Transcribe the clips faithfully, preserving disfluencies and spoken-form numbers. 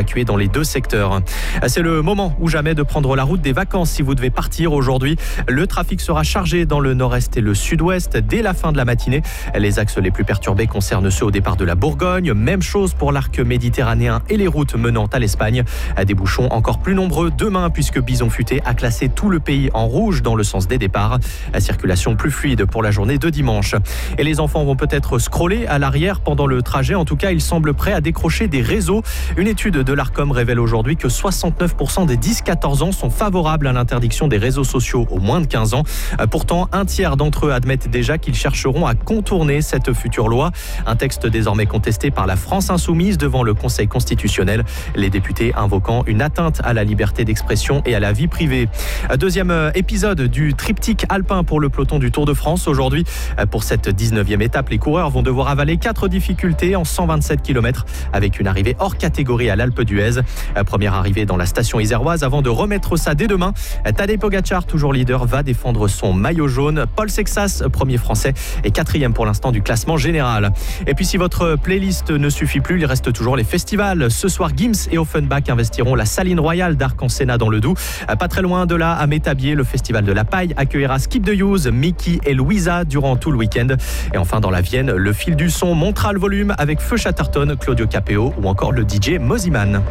évacués dans les deux secteurs. C'est le moment ou jamais de prendre la route des vacances si vous devez partir aujourd'hui. Le trafic sera chargé dans le nord-est et le sud-ouest dès la fin de la matinée. Les axes les plus perturbés concernent ceux au départ de la Bourgogne. Même chose pour l'arc méditerranéen et les routes menant à l'Espagne. Des bouchons encore plus nombreux demain puisque Bison Futé a classé tout le pays en rouge dans le sens des départs. La circulation plus fluide pour la journée de dimanche. Et les enfants vont peut-être scroller à l'arrière pendant le trajet. En tout cas, ils semblent prêts à décrocher des réseaux. Une étude de l'Arcom révèle aujourd'hui que soixante-neuf pour cent des dix quatorze ans sont favorables à l'interdiction des réseaux sociaux aux moins de quinze ans. Pourtant, un tiers d'entre eux admettent déjà qu'ils chercheront à contourner cette future loi. Un texte désormais contesté par la France insoumise devant le Conseil constitutionnel. Les députés invoquant une atteinte à la liberté d'expression et à la vie privée. Deuxième épisode du triptyque alpin pour le peloton du Tour de France. Aujourd'hui, pour cette dix-neuvième étape, les coureurs vont devoir avaler quatre difficultés en cent vingt-sept kilomètres avec une arrivée hors catégorie à l'Alpe d'Huez. Première arrivée dans la station iséroise avant de remettre ça dès demain. Tadej Pogacar, toujours leader, va défendre son maillot jaune. Paul Sexas, premier français et quatrième pour l'instant du classement général. Et puis si votre playlist ne suffit plus, il reste toujours les festivals. Ce soir, Gims et Offenbach investiront la Saline Royale d'Arc en Sénat dans le Doubs. Pas très loin de là, à Métabier, le festival de la Paille accueillera Skip de Hughes, Mickey et Louisa durant tout le week-end. Et enfin dans la Vienne, le fil du son montera le volume avec Feu Chatterton, Claudio Capéo ou encore le D J Moziman.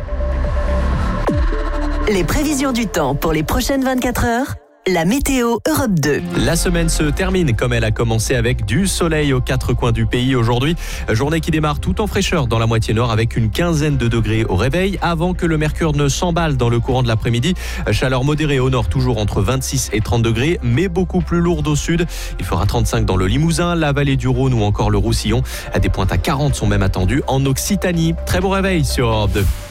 Les prévisions du temps pour les prochaines vingt-quatre heures. La météo Europe deux. La semaine se termine comme elle a commencé avec du soleil aux quatre coins du pays aujourd'hui. Journée qui démarre tout en fraîcheur dans la moitié nord avec une quinzaine de degrés au réveil avant que le mercure ne s'emballe dans le courant de l'après-midi. Chaleur modérée au nord toujours entre vingt-six et trente degrés mais beaucoup plus lourde au sud. Il fera trente-cinq dans le Limousin, la vallée du Rhône ou encore le Roussillon. Des pointes à quarante sont même attendues en Occitanie. Très bon réveil sur Europe deux.